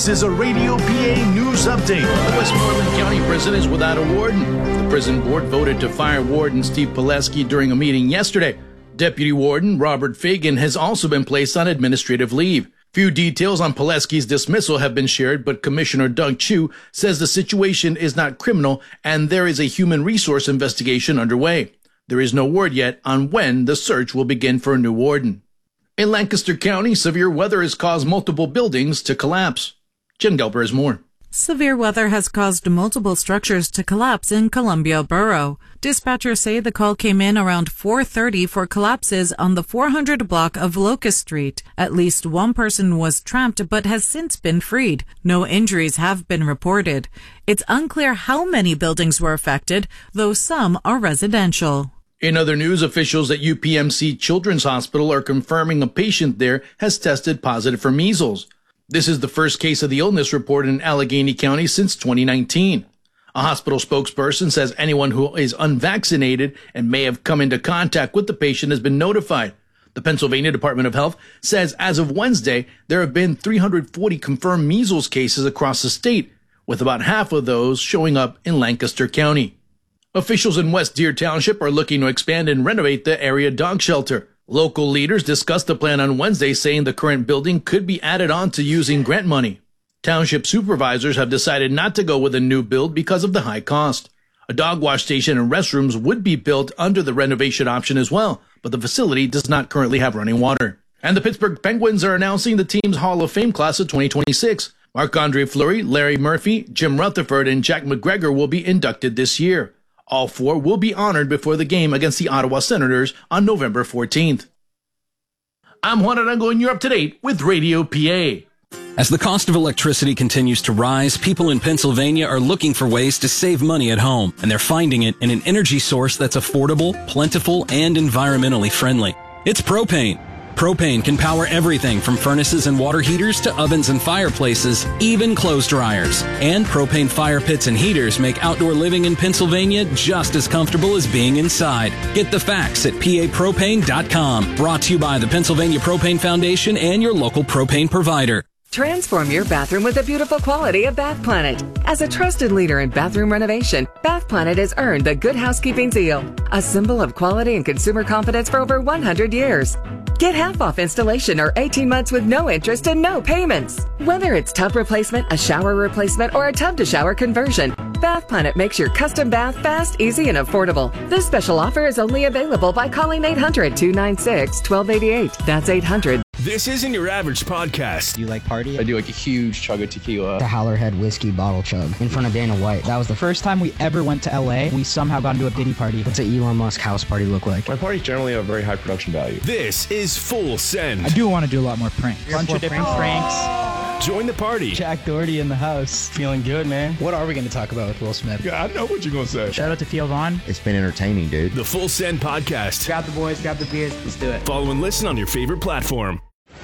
This is a Radio PA news update. The Westmoreland County prison is without a warden. The prison board voted to fire Warden Steve Pileski during a meeting yesterday. Deputy Warden Robert Fagan has also been placed on administrative leave. Few details on Pileski's dismissal have been shared, but Commissioner Doug Chu says the situation is not criminal and there is a human resource investigation underway. There is no word yet on when the search will begin for a new warden. In Lancaster County, severe weather has caused multiple buildings to collapse. Jen Gelber has more. Severe weather has caused multiple structures to collapse in Columbia Borough. Dispatchers say the call came in around 4:30 for collapses on the 400 block of Locust Street. At least one person was trapped but has since been freed. No injuries have been reported. It's unclear how many buildings were affected, though some are residential. In other news, officials at UPMC Children's Hospital are confirming a patient there has tested positive for measles. This is the first case of the illness reported in Allegheny County since 2019. A hospital spokesperson says anyone who is unvaccinated and may have come into contact with the patient has been notified. The Pennsylvania Department of Health says as of Wednesday, there have been 340 confirmed measles cases across the state, with about half of those showing up in Lancaster County. Officials in West Deer Township are looking to expand and renovate the area dog shelter. Local leaders discussed the plan on Wednesday, saying the current building could be added on to using grant money. Township supervisors have decided not to go with a new build because of the high cost. A dog wash station and restrooms would be built under the renovation option as well, but the facility does not currently have running water. And the Pittsburgh Penguins are announcing the team's Hall of Fame class of 2026. Marc-Andre Fleury, Larry Murphy, Jim Rutherford, and Jack McGregor will be inducted this year. All four will be honored before the game against the Ottawa Senators on November 14th. I'm Juan Arango, and you're up to date with Radio PA. As the cost of electricity continues to rise, people in Pennsylvania are looking for ways to save money at home, and they're finding it in an energy source that's affordable, plentiful, and environmentally friendly. It's propane. Propane can power everything from furnaces and water heaters to ovens and fireplaces, even clothes dryers. And propane fire pits and heaters make outdoor living in Pennsylvania just as comfortable as being inside. Get the facts at papropane.com. Brought to you by the Pennsylvania Propane Foundation and your local propane provider. Transform your bathroom with the beautiful quality of Bath Planet. As a trusted leader in bathroom renovation, Bath Planet has earned the Good Housekeeping seal, a symbol of quality and consumer confidence for over 100 years. Get half off installation or 18 months with no interest and no payments. Whether it's tub replacement, a shower replacement, or a tub to shower conversion, Bath Planet makes your custom bath fast, easy, and affordable. This special offer is only available by calling 800-296-1288. That's 800. This isn't your average podcast. Do you like party? I do like a huge chug of tequila. The Howlerhead whiskey bottle chug in front of Dana White. That was the first time we ever went to LA. We somehow got into a Diddy party. What's an Elon Musk house party look like? My parties generally have very high production value. This is Full Send. I do want to do a lot more pranks. Bunch of different pranks. Join the party. Jack Doherty in the house. Feeling good, man. What are we going to talk about with Will Smith? Yeah, I know what you're going to say. Shout out to Theo Vaughn. It's been entertaining, dude. The Full Send podcast. Grab the boys, grab the beers. Let's do it. Follow and listen on your favorite platform.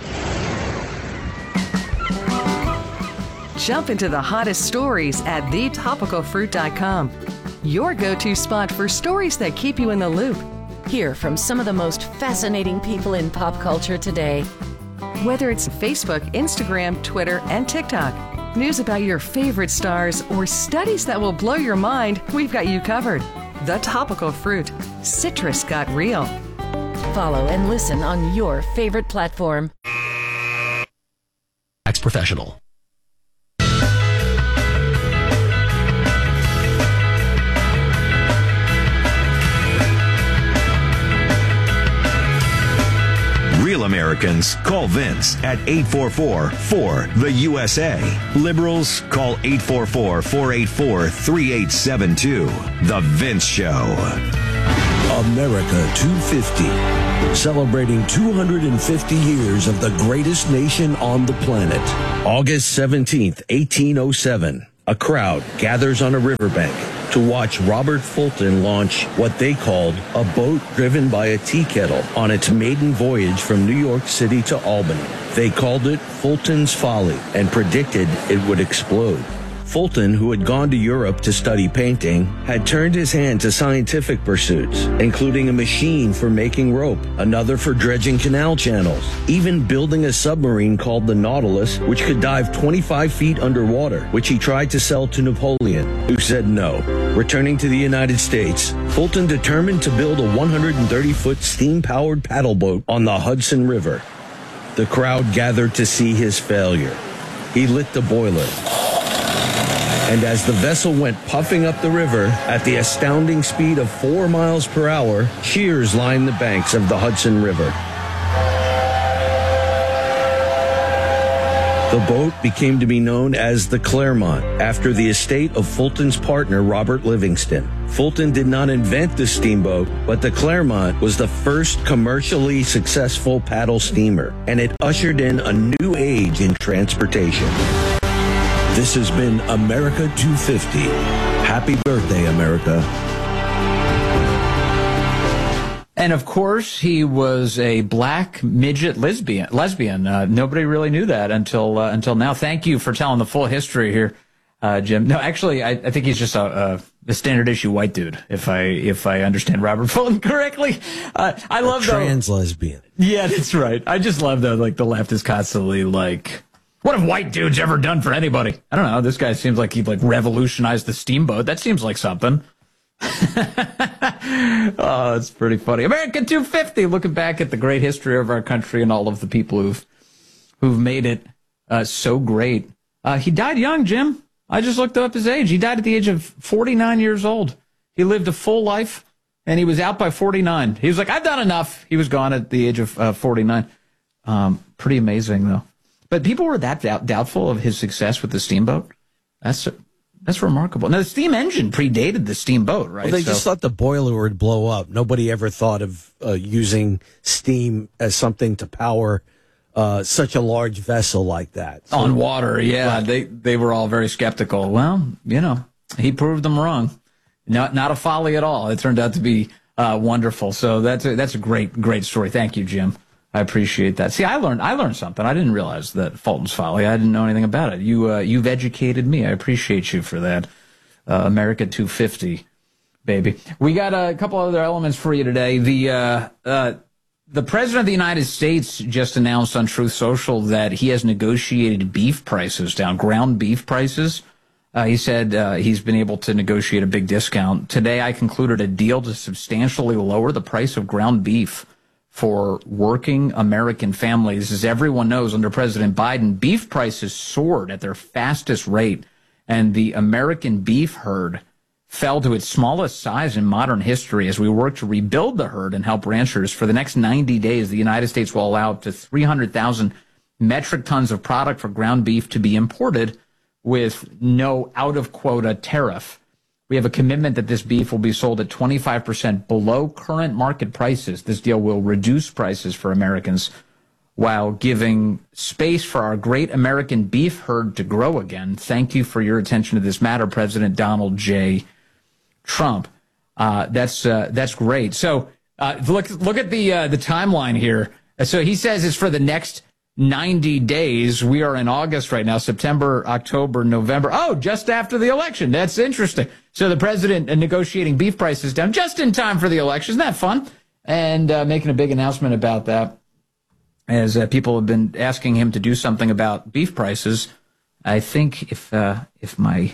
Jump into the hottest stories at thetopicalfruit.com. Your go-to spot for stories that keep you in the loop. Hear from some of the most fascinating people in pop culture today. Whether it's Facebook, Instagram, Twitter, and TikTok, news about your favorite stars, or studies that will blow your mind, we've got you covered. The Topical Fruit. Citrus got real. Follow and listen on your favorite platform. Ex-professional. Real Americans call Vince at 844-4-THE-USA. Liberals call 844-484-3872. The Vince Show. America 250. Celebrating 250 years of the greatest nation on the planet. August 17th, 1807. A crowd gathers on a riverbank to watch Robert Fulton launch what they called a boat driven by a tea kettle on its maiden voyage from New York City to Albany. They called it Fulton's Folly and predicted it would explode. Fulton, who had gone to Europe to study painting, had turned his hand to scientific pursuits, including a machine for making rope, another for dredging canal channels, even building a submarine called the Nautilus, which could dive 25 feet underwater, which he tried to sell to Napoleon, who said no. Returning to the United States, Fulton determined to build a 130-foot steam-powered paddle boat on the Hudson River. The crowd gathered to see his failure. He lit the boiler. And as the vessel went puffing up the river at the astounding speed of 4 miles per hour, cheers lined the banks of the Hudson River. The boat became to be known as the Clermont, after the estate of Fulton's partner, Robert Livingston. Fulton did not invent the steamboat, but the Clermont was the first commercially successful paddle steamer, and it ushered in a new age in transportation. This has been America 250. Happy birthday, America. And of course, he was a black midget lesbian. Nobody really knew that until now. Thank you for telling the full history here, Jim. No, actually, I think he's just a standard issue white dude. If I understand Robert Fulton correctly, I love trans lesbian. Yeah, that's right. I just love the left is constantly like, what have white dudes ever done for anybody? I don't know. This guy seems like he revolutionized the steamboat. That seems like something. Oh, it's pretty funny. America 250, looking back at the great history of our country and all of the people who've made it so great. He died young, Jim. I just looked up his age. He died at the age of 49 years old. He lived a full life, and he was out by 49. He was like, I've done enough. He was gone at the age of 49. Pretty amazing, though. But people were that doubtful of his success with the steamboat. That's remarkable. Now, the steam engine predated the steamboat, right? Well, they just thought the boiler would blow up. Nobody ever thought of using steam as something to power such a large vessel like that. On water, yeah. Right. They were all very skeptical. Well, he proved them wrong. Not a folly at all. It turned out to be wonderful. So that's a great story. Thank you, Jim. I appreciate that. See, I learned something. I didn't realize that Fulton's Folly. I didn't know anything about it. You've educated me. I appreciate you for that. America 250, baby. We got a couple other elements for you today. The President of the United States just announced on Truth Social that he has negotiated beef prices down, ground beef prices. He said he's been able to negotiate a big discount. Today, I concluded a deal to substantially lower the price of ground beef for working American families. As everyone knows, under President Biden, beef prices soared at their fastest rate, and the American beef herd fell to its smallest size in modern history. As we work to rebuild the herd and help ranchers, for the next 90 days, the United States will allow up to 300,000 metric tons of product for ground beef to be imported with no out-of-quota tariff. We have a commitment that this beef will be sold at 25% below current market prices. This deal will reduce prices for Americans while giving space for our great American beef herd to grow again. Thank you for your attention to this matter, President Donald J. Trump. That's great. So look at the timeline here. So he says it's for the next 90 days. We are in August right now, September, October, November. Oh, just after the election. That's interesting. So the president negotiating beef prices down just in time for the election. Isn't that fun? And making a big announcement about that, as people have been asking him to do something about beef prices. I think if my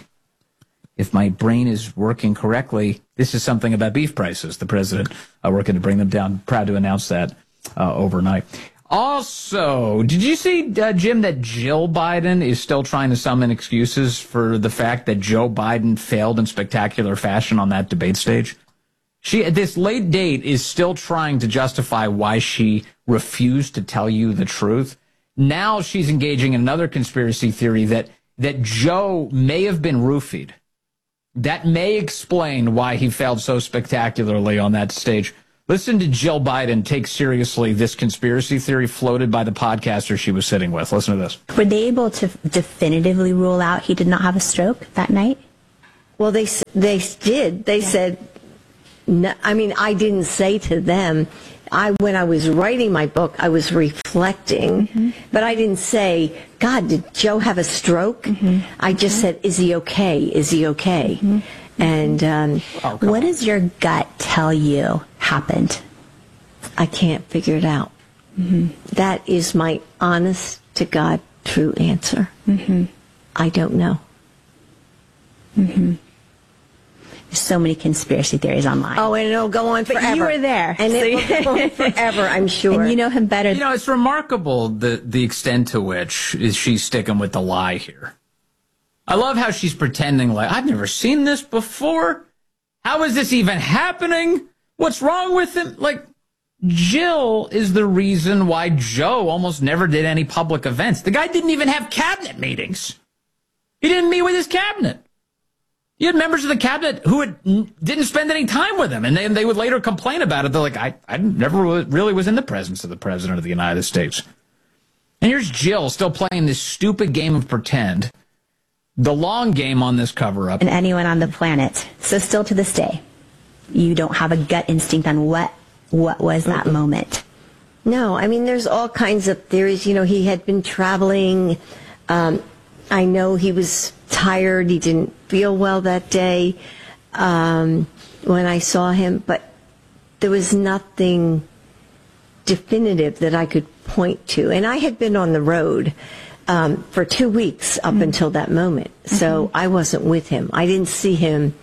brain is working correctly, this is something about beef prices. The president working to bring them down. Proud to announce that overnight. Also, did you see, Jim, that Jill Biden is still trying to summon excuses for the fact that Joe Biden failed in spectacular fashion on that debate stage? She, at this late date, is still trying to justify why she refused to tell you the truth. Now she's engaging in another conspiracy theory that Joe may have been roofied. That may explain why he failed so spectacularly on that stage. Listen to Jill Biden take seriously this conspiracy theory floated by the podcaster she was sitting with. Listen to this. Were they able to definitively rule out he did not have a stroke that night? Well, they did. They said, no, I mean, I didn't say to them when I was writing my book, I was reflecting, but I didn't say, God, did Joe have a stroke? I just said, is he okay? Is he okay? And what does your gut tell you happened? I can't figure it out. That is my honest to God true answer. I don't know. There's so many conspiracy theories online. Oh, and it'll go on forever. But you were there. And it will go on forever, I'm sure. And you know him better. You know, it's remarkable the extent to which is she's sticking with the lie here. I love how she's pretending like, I've never seen this before. How is this even happening? What's wrong with him? Like, Jill is the reason why Joe almost never did any public events. The guy didn't even have cabinet meetings. He didn't meet with his cabinet. He had members of the cabinet who didn't spend any time with him, and they would later complain about it. They're like, I never really was in the presence of the President of the United States. And here's Jill still playing this stupid game of pretend. The long game on this cover-up. And anyone on the planet. So still to this day, you don't have a gut instinct on what was that moment. No, I mean, there's all kinds of theories. You know, he had been traveling. I know he was tired. He didn't feel well that day when I saw him. But there was nothing definitive that I could point to. And I had been on the road for 2 weeks up until that moment. So I wasn't with him. I didn't see him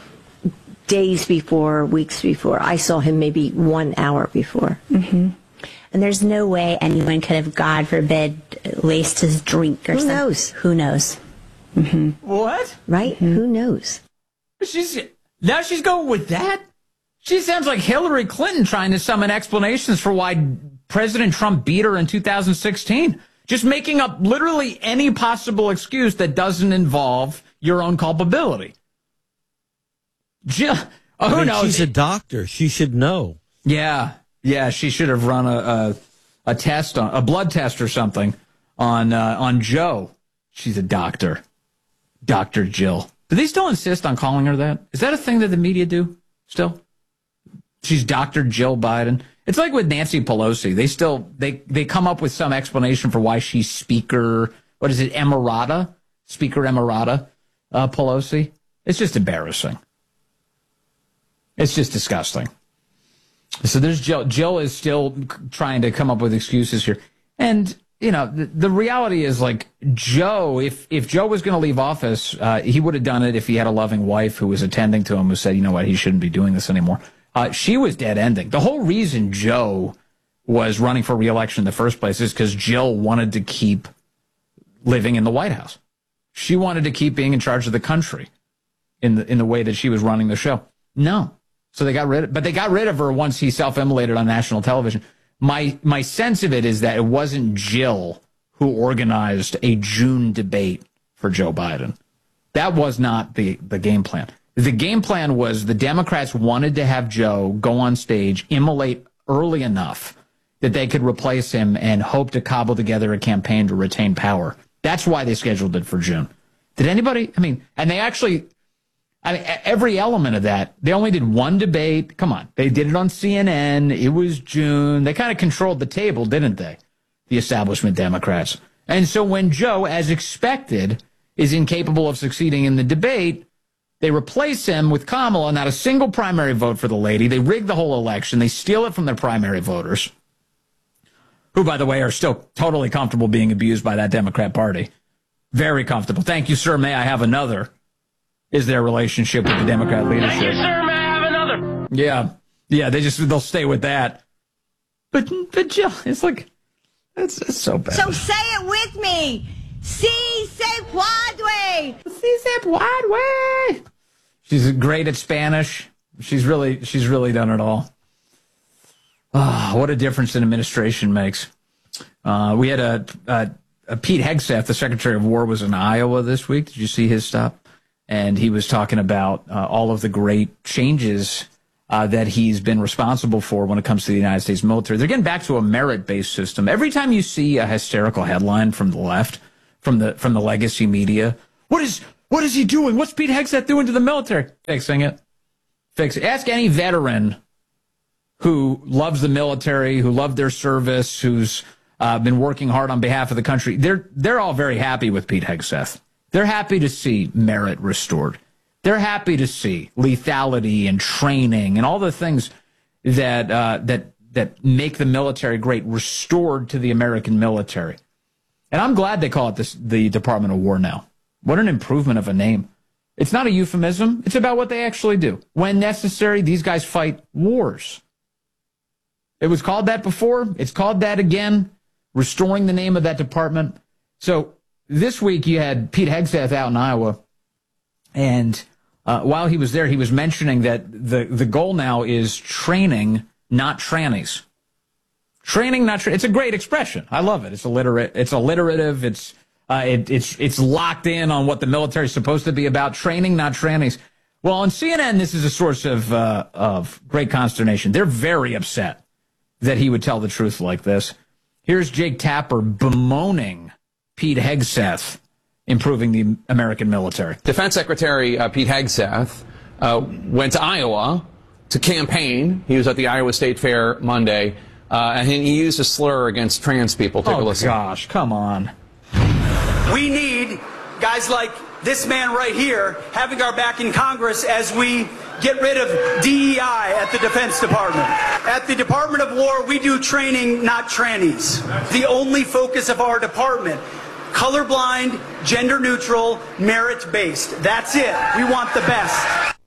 days before, weeks before. I saw him maybe 1 hour before. And there's no way anyone could have, God forbid, laced his drink or something. Who knows? What? Right? Who knows? Now she's going with that? She sounds like Hillary Clinton trying to summon explanations for why President Trump beat her in 2016. Just making up literally any possible excuse that doesn't involve your own culpability. Jill, who knows? She's a doctor. She should know. Yeah, she should have run a test, a blood test or something on Joe. She's a doctor. Dr. Jill. Do they still insist on calling her that? Is that a thing that the media do still? She's Dr. Jill Biden. It's like with Nancy Pelosi. They come up with some explanation for why she's Speaker, what is it, Emirata? Speaker Emirata Pelosi. It's just embarrassing. It's just disgusting. So there's Jill. Jill is still trying to come up with excuses here. And, you know, the reality is, like, Joe, if Joe was going to leave office, he would have done it if he had a loving wife who was attending to him, who said, you know what, he shouldn't be doing this anymore. She was dead ending. The whole reason Joe was running for re-election in the first place is because Jill wanted to keep living in the White House. She wanted to keep being in charge of the country in the way that she was running the show. No. So they got rid of her once he self-immolated on national television. My sense of it is that it wasn't Jill who organized a June debate for Joe Biden. That was not the game plan. The game plan was the Democrats wanted to have Joe go on stage, immolate early enough that they could replace him and hope to cobble together a campaign to retain power. That's why they scheduled it for June. Did anybody, and they actually, every element of that, they only did one debate. Come on. They did it on CNN. It was June. They kind of controlled the table, didn't they? The establishment Democrats. And so when Joe, as expected, is incapable of succeeding in the debate, they replace him with Kamala, not a single primary vote for the lady. They rig the whole election. They steal it from their primary voters, who, by the way, are still totally comfortable being abused by that Democrat Party. Very comfortable. Thank you, sir. May I have another? Is their relationship with the Democrat leadership. Thank you, sir. May I have another? Yeah, they'll stay with that. But Jill, it's like, it's so bad. So say it with me. Si se puede. Si se puede. She's great at Spanish. She's really done it all. Oh, what a difference an administration makes. We had a Pete Hegseth, the Secretary of War, was in Iowa this week. Did you see his stop? And he was talking about all of the great changes that he's been responsible for when it comes to the United States military. They're getting back to a merit-based system. Every time you see a hysterical headline from the left, from the legacy media, what is he doing? What's Pete Hegseth doing to the military? Fixing it. Ask any veteran who loves the military, who loved their service, who's been working hard on behalf of the country, they're all very happy with Pete Hegseth. They're happy to see merit restored. They're happy to see lethality and training and all the things that make the military great restored to the American military. And I'm glad they call it the Department of War now. What an improvement of a name. It's not a euphemism. It's about what they actually do. When necessary, these guys fight wars. It was called that before. It's called that again, restoring the name of that department. So this week you had Pete Hegseth out in Iowa, and while he was there, he was mentioning that the goal now is training, not trannies. Training, not trannies. It's a great expression. I love it. It's alliterative. It's locked in on what the military is supposed to be about. Training, not trannies. Well, on CNN, this is a source of great consternation. They're very upset that he would tell the truth like this. Here's Jake Tapper bemoaning Pete Hegseth improving the American military. Defense Secretary Pete Hegseth went to Iowa to campaign. He was at the Iowa State Fair Monday, and he used a slur against trans people. Take a listen. Oh, gosh, come on. We need guys like this man right here having our back in Congress as we get rid of DEI at the Defense Department. At the Department of War, we do training, not trannies. The only focus of our department, colorblind, gender neutral, merit-based. That's it. We want the best.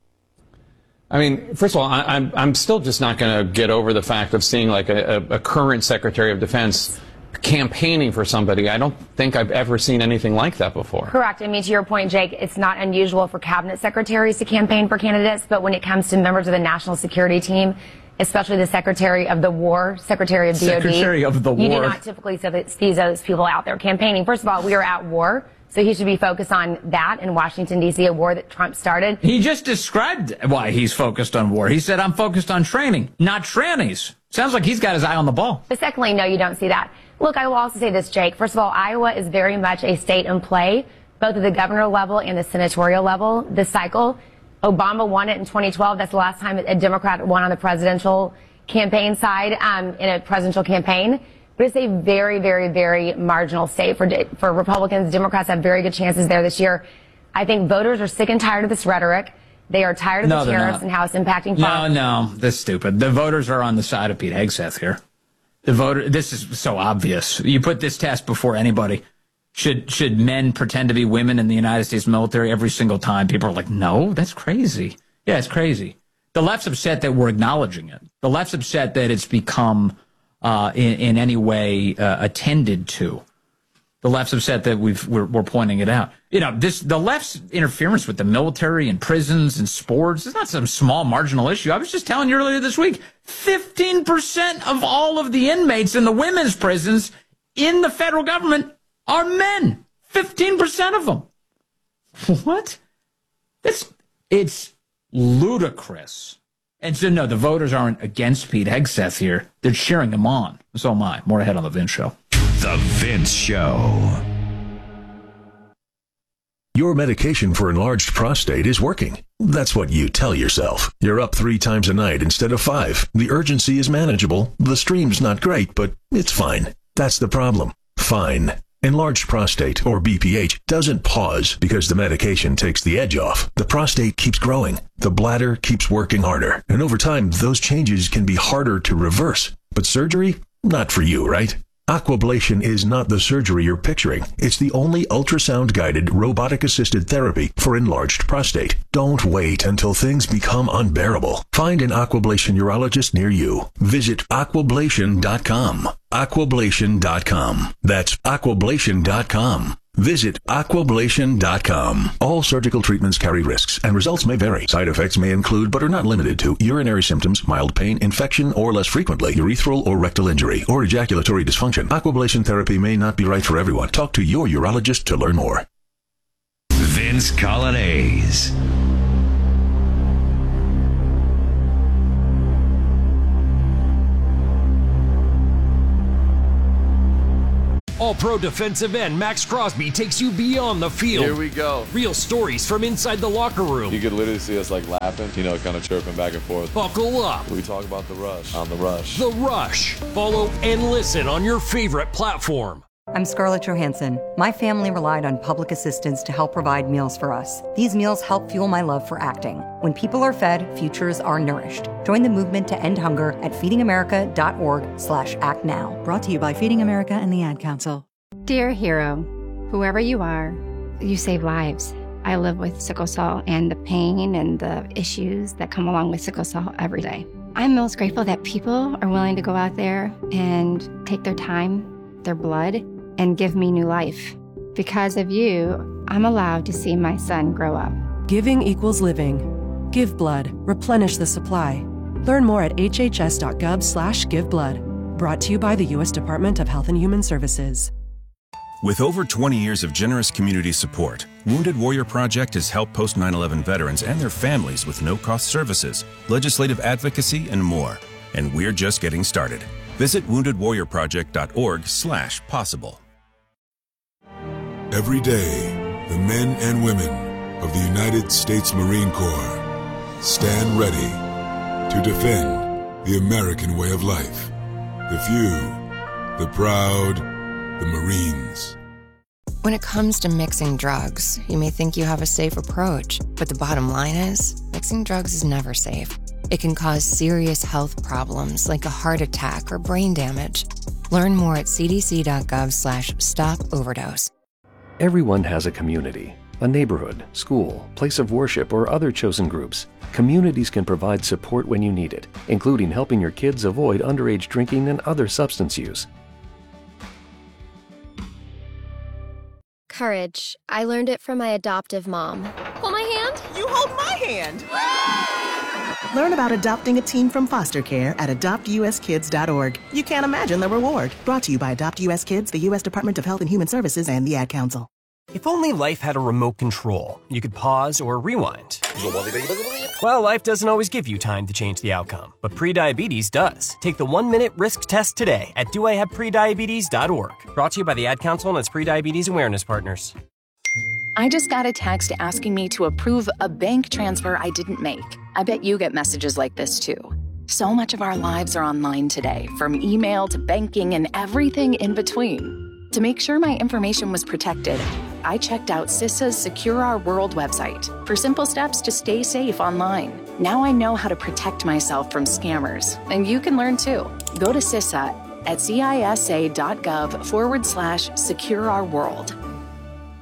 I mean, first of all, I'm still just not going to get over the fact of seeing like a current Secretary of Defense campaigning for somebody. I don't think I've ever seen anything like that before. Correct. I mean, to your point, Jake, it's not unusual for cabinet secretaries to campaign for candidates, but when it comes to members of the national security team, especially the Secretary of the War, Secretary of DOD, Secretary of the War, you do not typically see those people out there campaigning. First of all, we are at war, so he should be focused on that in Washington, D.C., a war that Trump started. He just described why he's focused on war. He said, I'm focused on training, not trannies. Sounds like he's got his eye on the ball. But secondly, no, you don't see that. Look, I will also say this, Jake. First of all, Iowa is very much a state in play, both at the governor level and the senatorial level. This cycle, Obama won it in 2012. That's the last time a Democrat won on the presidential campaign side in a presidential campaign. But it's a very, very, very marginal state for Republicans. Democrats have very good chances there this year. I think voters are sick and tired of this rhetoric. They are tired of the tariffs and how it's impacting farmers. No, that's stupid. The voters are on the side of Pete Hegseth here. This is so obvious. You put this test before anybody. Should men pretend to be women in the United States military every single time? People are like, no, that's crazy. Yeah, it's crazy. The left's upset that we're acknowledging it. The left's upset that it's become in any way attended to. The left's upset that we're pointing it out. You know, the left's interference with the military and prisons and sports is not some small marginal issue. I was just telling you earlier this week, 15% of all of the inmates in the women's prisons in the federal government are men. 15% of them. What? It's ludicrous. And so, no, the voters aren't against Pete Hegseth here. They're cheering him on. So am I. More ahead on The Vince Show. The Vince Show. Your medication for enlarged prostate is working. That's what you tell yourself. You're up 3 times a night instead of 5. The urgency is manageable. The stream's not great, but it's fine. That's the problem. Fine. Enlarged prostate, or BPH, doesn't pause because the medication takes the edge off. The prostate keeps growing. The bladder keeps working harder. And over time, those changes can be harder to reverse. But surgery? Not for you, right? Aquablation is not the surgery you're picturing. It's the only ultrasound-guided, robotic-assisted therapy for enlarged prostate. Don't wait until things become unbearable. Find an Aquablation urologist near you. Visit aquablation.com. Aquablation.com. That's aquablation.com. Visit aquablation.com. All surgical treatments carry risks, and results may vary. Side effects may include, but are not limited to, urinary symptoms, mild pain, infection, or less frequently, urethral or rectal injury, or ejaculatory dysfunction. Aquablation therapy may not be right for everyone. Talk to your urologist to learn more. Vince Colonnese. All-Pro defensive end Max Crosby takes you beyond the field. Here we go. Real stories from inside the locker room. You could literally see us laughing, kind of chirping back and forth. Buckle up. We talk about The Rush on The Rush. The Rush. Follow and listen on your favorite platform. I'm Scarlett Johansson. My family relied on public assistance to help provide meals for us. These meals help fuel my love for acting. When people are fed, futures are nourished. Join the movement to end hunger at feedingamerica.org/actnow. Brought to you by Feeding America and the Ad Council. Dear hero, whoever you are, you save lives. I live with sickle cell and the pain and the issues that come along with sickle cell every day. I'm most grateful that people are willing to go out there and take their time, their blood, and give me new life. Because of you, I'm allowed to see my son grow up. Giving equals living. Give blood. Replenish the supply. Learn more at hhs.gov/giveblood. Brought to you by the U.S. Department of Health and Human Services. With over 20 years of generous community support, Wounded Warrior Project has helped post 9/11 veterans and their families with no-cost services, legislative advocacy, and more. And we're just getting started. Visit woundedwarriorproject.org/possible. Every day, the men and women of the United States Marine Corps stand ready to defend the American way of life. The few, the proud, the Marines. When it comes to mixing drugs, you may think you have a safe approach, but the bottom line is, mixing drugs is never safe. It can cause serious health problems like a heart attack or brain damage. Learn more at cdc.gov/stop-overdose. Everyone has a community, a neighborhood, school, place of worship, or other chosen groups. Communities can provide support when you need it, including helping your kids avoid underage drinking and other substance use. Courage. I learned it from my adoptive mom. Hold my hand. You hold my hand. Learn about adopting a teen from foster care at adoptuskids.org. You can't imagine the reward. Brought to you by Adopt US Kids, the U.S. Department of Health and Human Services, and the Ad Council. If only life had a remote control, you could pause or rewind. Well, life doesn't always give you time to change the outcome, but prediabetes does. Take the 1-minute risk test today at doihaveprediabetes.org. Brought to you by the Ad Council and its prediabetes awareness partners. I just got a text asking me to approve a bank transfer I didn't make. I bet you get messages like this too. So much of our lives are online today, from email to banking and everything in between. To make sure my information was protected, I checked out CISA's Secure Our World website for simple steps to stay safe online. Now I know how to protect myself from scammers, and you can learn too. Go to CISA at cisa.gov/Secure Our World.